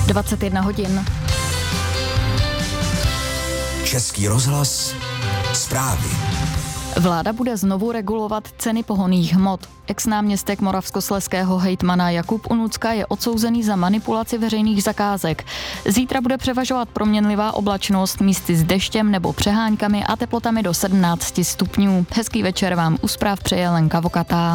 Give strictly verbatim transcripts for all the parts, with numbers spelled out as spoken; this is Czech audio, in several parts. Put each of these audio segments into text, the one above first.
dvacet jedna hodin. Český rozhlas, zprávy. Vláda bude znovu regulovat ceny pohonných hmot. Ex-náměstek moravskoslezského hejtmana Jakub Unucka je odsouzený za manipulaci veřejných zakázek. Zítra bude převažovat proměnlivá oblačnost místy s deštěm nebo přeháňkami a teplotami do sedmnáct stupňů. Hezký večer vám u zpráv přeje Lenka Vokatá.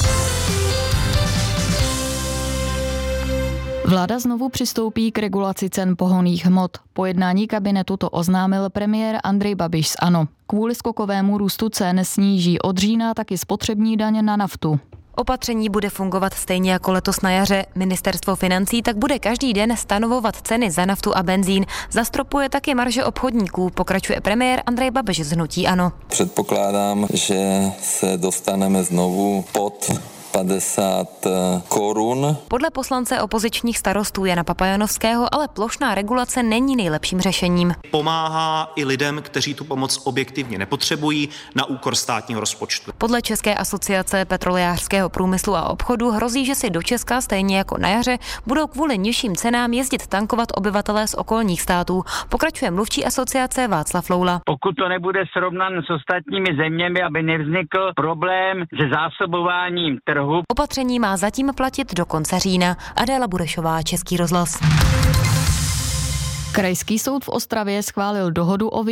Vláda znovu přistoupí k regulaci cen pohonných hmot. Po jednání kabinetu to oznámil premiér Andrej Babiš z ANO. Kvůli skokovému růstu cen sníží od října taky spotřební daň na naftu. Opatření bude fungovat stejně jako letos na jaře. Ministerstvo financí tak bude každý den stanovovat ceny za naftu a benzín. Zastropuje taky marže obchodníků, pokračuje premiér Andrej Babiš z hnutí ANO. Předpokládám, že se dostaneme znovu pod padesát korun. Podle poslance opozičních starostů Jana Papajanovského ale plošná regulace není nejlepším řešením. Pomáhá i lidem, kteří tu pomoc objektivně nepotřebují, na úkor státního rozpočtu. Podle České asociace petrolejářského průmyslu a obchodu hrozí, že si do Česka stejně jako na jaře budou kvůli nižším cenám jezdit tankovat obyvatelé z okolních států. Pokračuje mluvčí asociace Václav Loula. Pokud to nebude srovnan s ostatními zeměmi, aby nevznikl problém se zásobováním trhu. Opatření má zatím platit do konce října. Adéla Burešová, Český rozhlas. Krajský soud v Ostravě schválil dohodu o